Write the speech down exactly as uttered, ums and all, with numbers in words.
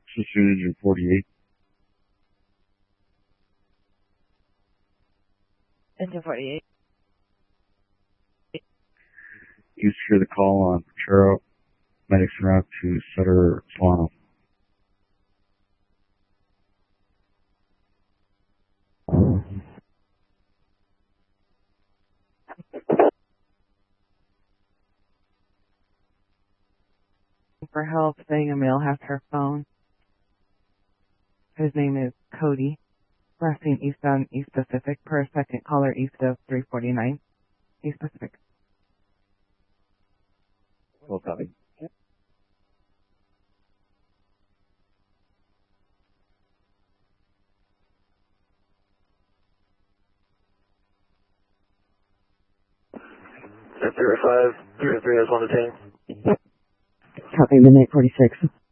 Sister Engine forty-eight. Engine forty-eight. You hear the call on Potrero. Medics route to Sutter, Solano. For help, saying a male has her phone. His name is Cody. Last seen eastbound East Pacific per second caller east of three forty-nine. East Pacific. Well, copy. zero five, zero three has one detained. Copy, midnight forty-six.